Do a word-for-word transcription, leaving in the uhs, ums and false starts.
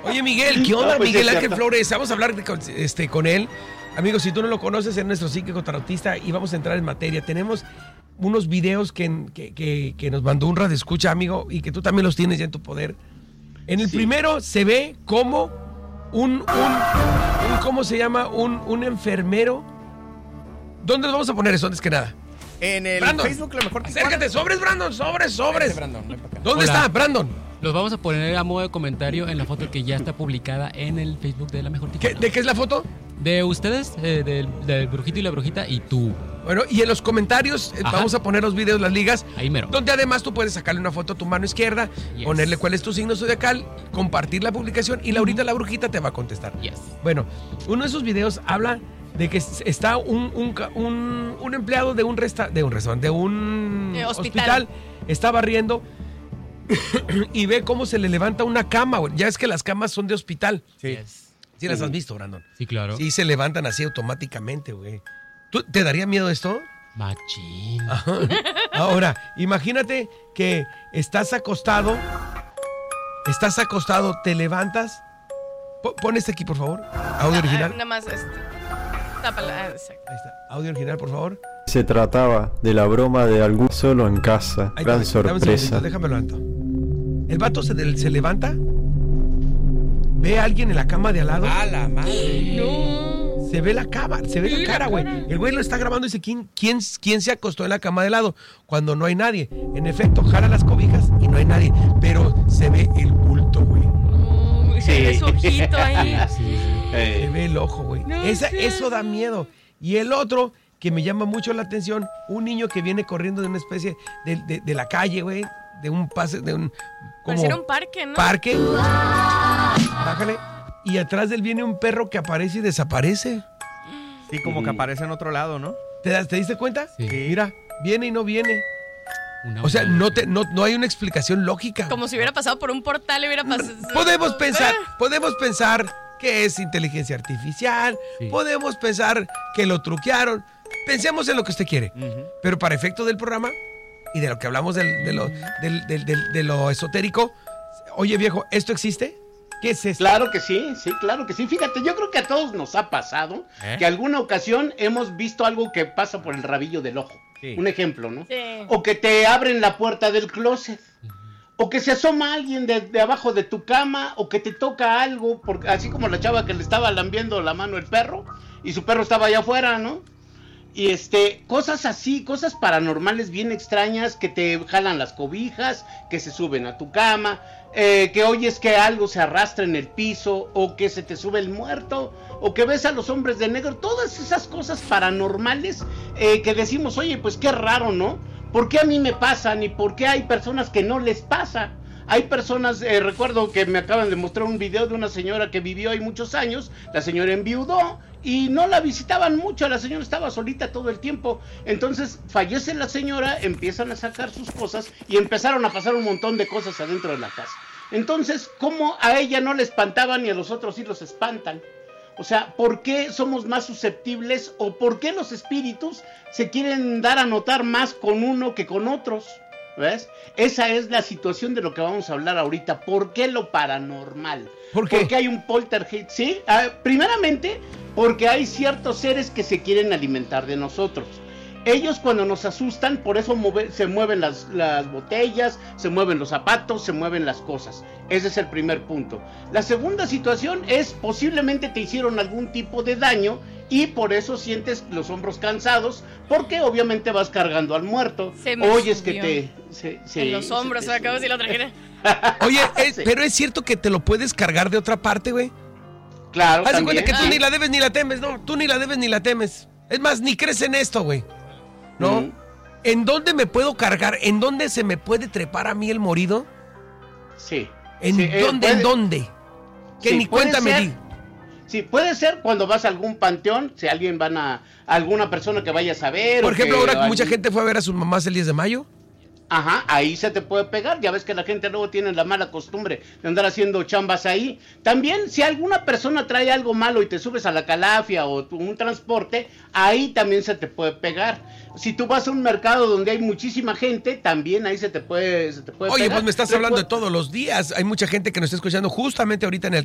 Oye, Miguel, ¿qué onda, No, pues, Miguel es Ángel cierto. Flores? Vamos a hablar de con, este, con él. Amigos, si tú no lo conoces, es nuestro psíquico tarotista y vamos a entrar en materia. Tenemos unos videos que, que, que, que nos mandó un radioescucha, amigo, y que tú también los tienes ya en tu poder. En el Sí. primero se ve como un, un, un ¿cómo se llama? Un, un enfermero. ¿Dónde lo vamos a poner eso antes que nada? En el Brandon, Facebook, lo mejor Tijuana. acércate, sobres, Brandon, sobres, sobres. Vente, Brandon, ven para acá. ¿Dónde Hola. está, Brandon? Los vamos a poner a modo de comentario en la foto que ya está publicada en el Facebook de La Mejor ¿Qué- Tijuana. ¿De qué es la foto? De ustedes, eh, del, del brujito y la brujita y tú. Bueno, y en los comentarios eh, Ajá. vamos a poner los videos, las ligas, Ahí mero. donde además tú puedes sacarle una foto a tu mano izquierda, Yes. ponerle cuál es tu signo zodiacal, compartir la publicación y Laurita la brujita te va a contestar. Yes. Bueno, uno de esos videos habla de que s- está un, un, ca- un, un empleado de un, resta de un restaurante, de un Eh, hospital. hospital, está barriendo y ve cómo se le levanta una cama, güey. Ya es que las camas son de hospital. Sí. Yes. Sí las has visto, Brandon. Sí, claro. Sí, se levantan así automáticamente, güey. ¿Tú, ¿Te daría miedo esto? Machín. Ahora, imagínate que estás acostado, estás acostado, te levantas. Po- Pon este aquí, por favor. Audio Ah, original. Nada más, este. Tápala. ah, exacto. Ahí está. Audio original, por favor. Se trataba de la broma de algún solo en casa. Ahí Gran está, dame un sorpresa. segundito, déjame levanto. El vato se, se levanta, ve a alguien en la cama de al lado, A la madre. No. se ve la cama, se ve Sí, la la cara, güey. cara. El güey lo está grabando y dice, ¿quién, quién, ¿quién se acostó en la cama de al lado? Cuando no hay nadie. En efecto, jala las cobijas y no hay nadie. Pero se ve el bulto, güey. No, se Sí. ve su ojito ahí. Eh, Se ve el ojo, güey. No Esa- seas- Eso da miedo. Y el otro, que me llama mucho la atención, un niño que viene corriendo de una especie de, de- de la calle, güey, de un pase, de un como Pareciera un parque, ¿no? parque. Bájale. Y atrás de él viene un perro que aparece y desaparece. Sí, como que aparece en otro lado, ¿no? ¿Te, das- te diste cuenta? Sí. Mira, viene y no viene. Una O sea, bola. no, te, no, no hay una explicación lógica. Como si hubiera pasado por un portal y hubiera pasado. Podemos pensar, Ah, podemos pensar que es inteligencia artificial, Sí. podemos pensar que lo truquearon. Pensemos en lo que usted quiere. Ujú. Pero para efecto del programa y de lo que hablamos del- de, lo, del- del- del- de lo esotérico, oye viejo, ¿esto existe? ¿Qué es esto? Claro que sí, sí, claro que sí. Fíjate, yo creo que a todos nos ha pasado ¿Eh? que alguna ocasión hemos visto algo que pasa por el rabillo del ojo. Sí. Un ejemplo, ¿no? Sí. O que te abren la puerta del closet. O que se asoma alguien de, de abajo de tu cama, o que te toca algo, porque, así como la chava que le estaba lambiendo la mano el perro, y su perro estaba allá afuera, ¿no? Y este, cosas así, cosas paranormales bien extrañas, que te jalan las cobijas, que se suben a tu cama, eh, que oyes que algo se arrastra en el piso, o que se te sube el muerto, o que ves a los hombres de negro, todas esas cosas paranormales eh, que decimos, oye, pues qué raro, ¿no? ¿Por qué a mí me pasan y por qué hay personas que no les pasa? Hay personas, eh, recuerdo que me acaban de mostrar un video de una señora que vivió ahí muchos años, la señora enviudó y no la visitaban mucho, la señora estaba solita todo el tiempo, entonces fallece la señora, empiezan a sacar sus cosas y empezaron a pasar un montón de cosas adentro de la casa. Entonces, ¿cómo a ella no le espantaban y a los otros sí los espantan? O sea, ¿por qué somos más susceptibles o por qué los espíritus se quieren dar a notar más con uno que con otros? ¿Ves? Esa es la situación de lo que vamos a hablar ahorita. ¿Por qué lo paranormal? ¿Por qué? Porque hay un poltergeist, ¿sí? Ah, primeramente, porque hay ciertos seres que se quieren alimentar de nosotros. Ellos cuando nos asustan, por eso mueve, se mueven las, las botellas, se mueven los zapatos, se mueven las cosas. Ese es el primer punto. La segunda situación es posiblemente te hicieron algún tipo de daño y por eso sientes los hombros cansados, porque obviamente vas cargando al muerto. Se me Oyes subió. que te... se- se- En los se hombros, te se me acabo de decir la otra gira. Oye, eh, Sí. pero es cierto que te lo puedes cargar de otra parte, güey. Claro, Haz de también. cuenta que tú Ah. ni la debes ni la temes, no, tú ni la debes ni la temes. Es más, ni crees en esto, güey. ¿No? Ujú. ¿En dónde me puedo cargar? ¿En dónde se me puede trepar a mí el morido? Sí. ¿En Sí, eh, dónde? puede- ¿En dónde? Que sí, ni puede cuenta me ser- di. Sí, puede ser cuando vas a algún panteón, si alguien van a alguna persona que vayas a ver. Por o ejemplo, que ahora que alguien- mucha gente fue a ver a sus mamás el diez de mayo. Ajá, ahí se te puede pegar. Ya ves que la gente luego tiene la mala costumbre de andar haciendo chambas ahí. También, si alguna persona trae algo malo y te subes a la calafia o tu- un transporte, ahí también se te puede pegar. Si tú vas a un mercado donde hay muchísima gente, también ahí se te puede, se te puede Oye, pegar. pues me estás hablando de Recu- todos los días. Hay mucha gente que nos está escuchando justamente ahorita en el